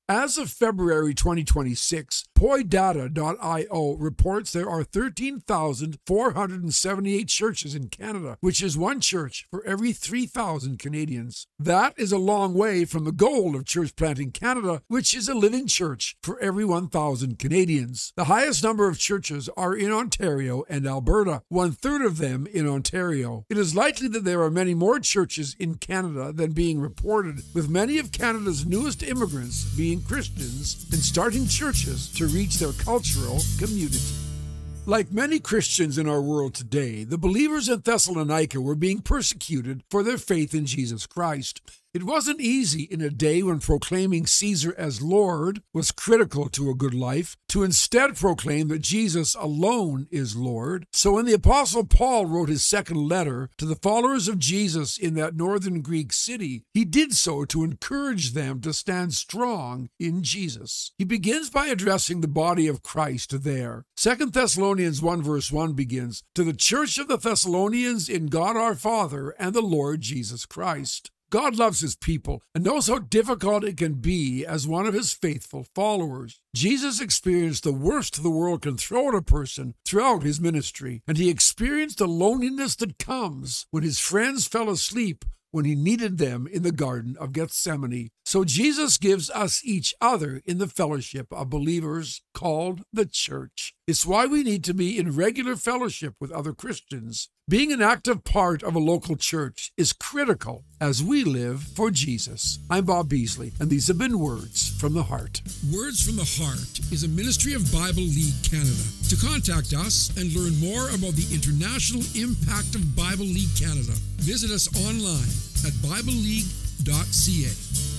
As of February 2026, POIData.io reports there are 13,478 churches in Canada, which is one church for every 3,000 Canadians. That is a long way from the goal of Church Planting Canada, which is a living church for every 1,000 Canadians. The highest number of churches are in Ontario and Alberta, 1/3 of them in Ontario. It is likely that there are many more churches in Canada than being reported, with many of Canada's newest immigrants being Christians and starting churches to reach their cultural community. Like many Christians in our world today, the believers in Thessalonica were being persecuted for their faith in Jesus Christ. It wasn't easy in a day when proclaiming Caesar as Lord was critical to a good life, to instead proclaim that Jesus alone is Lord. So when the Apostle Paul wrote his second letter to the followers of Jesus in that northern Greek city, he did so to encourage them to stand strong in Jesus. He begins by addressing the body of Christ there. 2 Thessalonians 1 verse 1 begins, "To the church of the Thessalonians in God our Father and the Lord Jesus Christ." God loves his people and knows how difficult it can be as one of his faithful followers. Jesus experienced the worst the world can throw at a person throughout his ministry, and he experienced the loneliness that comes when his friends fell asleep when he needed them in the Garden of Gethsemane. So Jesus gives us each other in the fellowship of believers called the church. It's why we need to be in regular fellowship with other Christians. Being an active part of a local church is critical as we live for Jesus. I'm Bob Beasley, and these have been Words from the Heart. Words from the Heart is a ministry of Bible League Canada. To contact us and learn more about the international impact of Bible League Canada, visit us online at BibleLeague.ca.